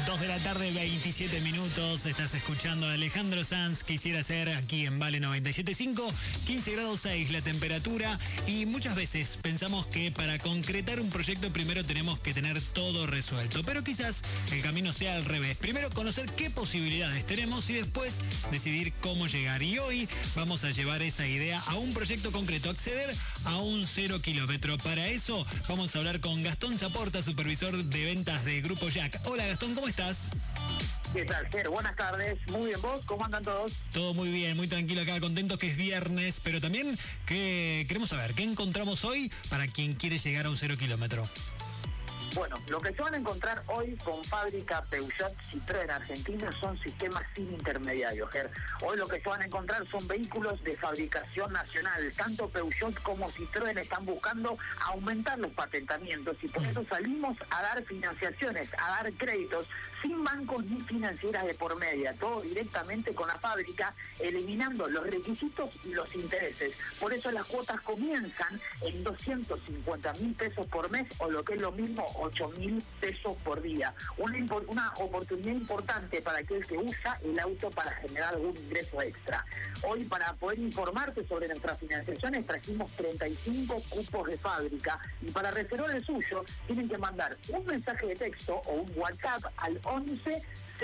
2 de la tarde, 27 minutos. Estás escuchando a Alejandro Sanz. Quisiera ser aquí en Vale 97.5. 15 grados 6 la temperatura. Y muchas veces pensamos que para concretar un proyecto primero tenemos que tener todo resuelto. Pero quizás el camino sea al revés. Primero conocer qué posibilidades tenemos y después decidir cómo llegar. Y hoy vamos a llevar esa idea a un proyecto concreto. Acceder a un 0 kilómetro. Para eso vamos a hablar con Gastón Zaporta, supervisor de ventas de Grupo Jack. Hola Gastón, ¿cómo estás? ¿Qué tal, Fer? Buenas tardes. Muy bien, ¿vos? ¿Cómo andan todos? Todo muy bien, muy tranquilo acá, contentos que es viernes, pero también que queremos saber qué encontramos hoy para quien quiere llegar a un 0 kilómetro. Bueno, lo que se van a encontrar hoy con fábrica Peugeot Citroën Argentina son sistemas sin intermediarios, Ger. Hoy lo que se van a encontrar son vehículos de fabricación nacional. Tanto Peugeot como Citroën están buscando aumentar los patentamientos y por eso salimos a dar financiaciones, a dar créditos sin bancos ni financieras de por media, todo directamente con la fábrica, eliminando los requisitos y los intereses. Por eso las cuotas comienzan en 250.000 pesos por mes o lo que es lo mismo, 8.000 pesos por día. Una oportunidad importante para aquel que usa el auto para generar algún ingreso extra. Hoy, para poder informarte sobre nuestras financiaciones, trajimos 35 cupos de fábrica y para reservar el suyo tienen que mandar un mensaje de texto o un WhatsApp al 11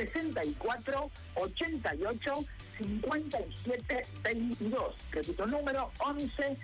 64 88 57 22. Repito el número, 11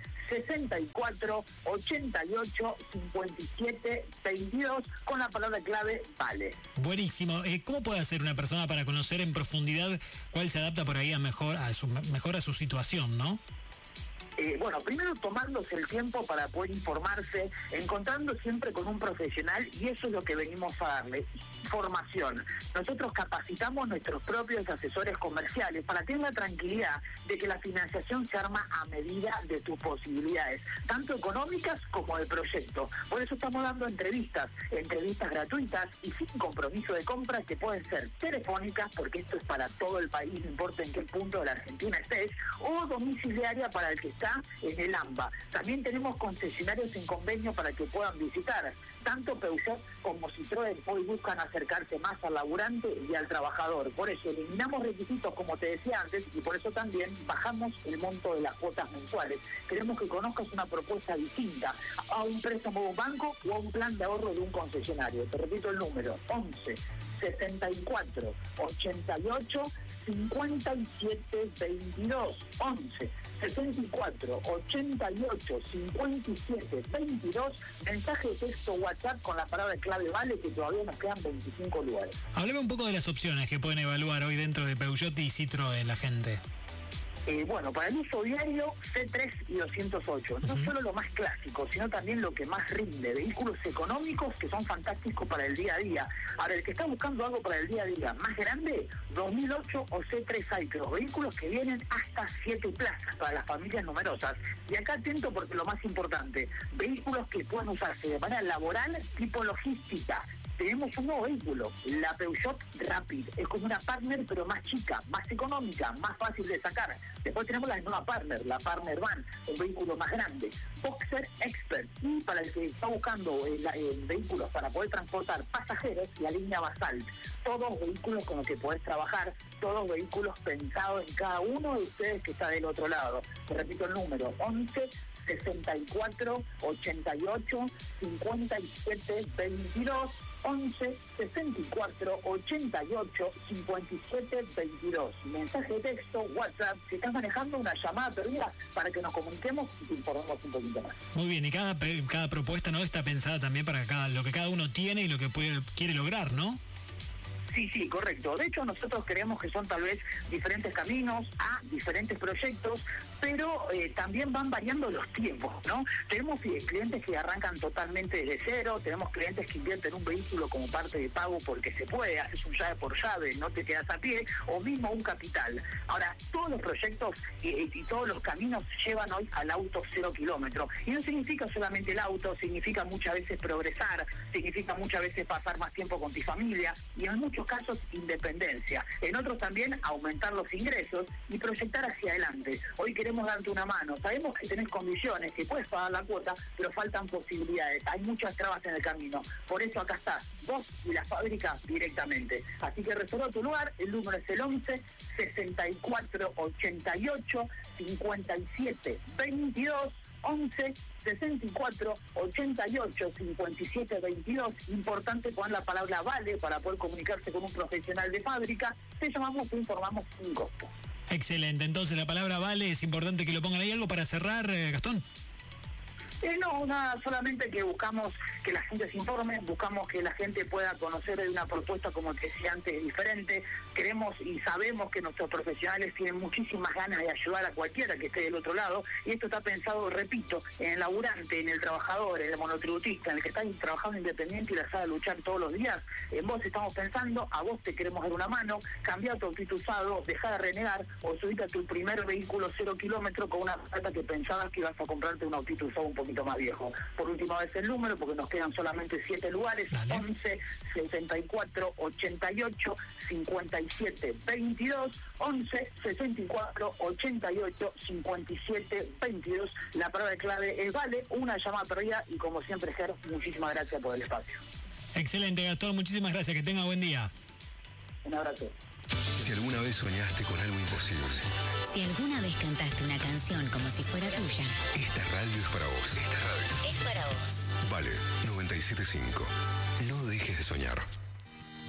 64 88 57 22 con la palabra clave vale. Buenísimo. ¿Cómo puede hacer una persona para conocer en profundidad cuál se adapta por ahí mejor a su situación, ¿no? Bueno, primero tomándose el tiempo para poder informarse, encontrando siempre con un profesional, y eso es lo que venimos a darle, formación. Nosotros capacitamos nuestros propios asesores comerciales para tener la tranquilidad de que la financiación se arma a medida de tus posibilidades, tanto económicas como de proyecto. Por eso estamos dando entrevistas gratuitas y sin compromiso de compra, que pueden ser telefónicas, porque esto es para todo el país, no importa en qué punto de la Argentina estés, o domiciliaria para el que está en el AMBA. También tenemos concesionarios en convenio para que puedan visitar. Tanto Peugeot como Citroën hoy buscan acercarse más al laburante y al trabajador. Por eso eliminamos requisitos, como te decía antes, y por eso también bajamos el monto de las cuotas mensuales. Queremos que conozcas una propuesta distinta a un préstamo de un banco o a un plan de ahorro de un concesionario. Te repito el número, 11 64 88 57 22. 11 64 88 57 22. Mensaje de texto WhatsApp con la palabra clave vale, que todavía nos quedan 25 lugares. Háblame un poco de las opciones que pueden evaluar hoy dentro de Peugeot y Citroën la gente. Bueno, para el uso diario, C3 y 208. No solo lo más clásico, sino también lo que más rinde. Vehículos económicos que son fantásticos para el día a día. Ahora, el que está buscando algo para el día a día más grande, 2008 o C3 Hybrid. Vehículos que vienen hasta 7 plazas para las familias numerosas. Y acá atento, porque lo más importante, vehículos que puedan usarse de manera laboral, tipo logística. Tenemos un nuevo vehículo, la Peugeot Rapid. Es como una Partner, pero más chica, más económica, más fácil de sacar. Después tenemos la nueva Partner, la Partner Van, un vehículo más grande. Boxer Expert. Y para el que está buscando vehículos para poder transportar pasajeros, la línea Basalt. Todos vehículos con los que podés trabajar, todos vehículos pensados en cada uno de ustedes que está del otro lado. Te repito el número, 11 64 88 57 22. 11 64 88 57 22. Mensaje de texto, WhatsApp. Si estás manejando, una llamada perdida para que nos comuniquemos y te informemos un poquito más. Muy bien, y cada propuesta, ¿no?, está pensada también para lo que cada uno tiene y lo que quiere lograr, ¿no? Sí, correcto. De hecho, nosotros creemos que son tal vez diferentes caminos a diferentes proyectos, pero también van variando los tiempos, ¿no? Tenemos clientes que arrancan totalmente desde cero, tenemos clientes que invierten un vehículo como parte de pago porque se puede, haces un llave por llave, no te quedas a pie, o mismo un capital. Ahora, todos los proyectos y todos los caminos llevan hoy al auto 0 kilómetro. Y no significa solamente el auto, significa muchas veces progresar, significa muchas veces pasar más tiempo con tu familia, y en muchos casos independencia, en otros también aumentar los ingresos y proyectar hacia adelante. Hoy queremos darte una mano, sabemos que tenés condiciones, que puedes pagar la cuota, pero faltan posibilidades, hay muchas trabas en el camino, por eso acá estás, vos y la fábrica directamente. Así que reserva tu lugar, el número es el 11 64 88 57 22, 11 64 88 57 22. Importante poner la palabra vale para poder comunicarse con un profesional de fábrica. Te llamamos, te informamos sin costo. Excelente, entonces la palabra vale, es importante que lo pongan ahí. ¿Algo para cerrar, Gastón? No, nada, solamente que buscamos que la gente se informe, buscamos que la gente pueda conocer de una propuesta, como te decía antes, diferente. Queremos y sabemos que nuestros profesionales tienen muchísimas ganas de ayudar a cualquiera que esté del otro lado, y esto está pensado, repito, en el laburante, en el trabajador, en el monotributista, en el que está trabajando independiente y la sabe luchar todos los días. En vos estamos pensando, a vos te queremos dar una mano, cambiar tu autito usado, dejar de renegar, o subirte a tu primer vehículo 0 kilómetros con una plata que pensabas que ibas a comprarte un autito usado un poquito más viejo. Por última vez el número, porque nos quedan solamente 7 lugares. Dale. 11 64 88 57 22, 11 64 88 57 22. La palabra clave es vale, una llamada perdida, y como siempre, Ger, muchísimas gracias por el espacio. Excelente, Gastón, muchísimas gracias, que tenga buen día. Un abrazo. Si alguna vez soñaste con algo imposible, si alguna vez cantaste una canción como si fuera tuya, esta radio es para vos. Es para vos. Vale 97.5. No dejes de soñar.